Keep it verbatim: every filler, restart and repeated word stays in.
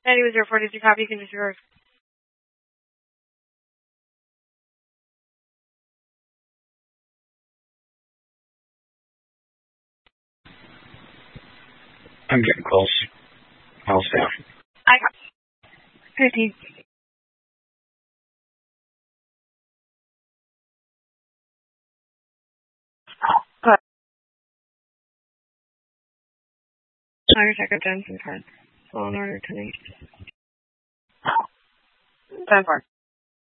That was your forty-two copy. You can just reverse. I'm getting close. I'll stop. I got fifteen. Good. Honor Secretary Johnson card. Full in order tonight. Ten four.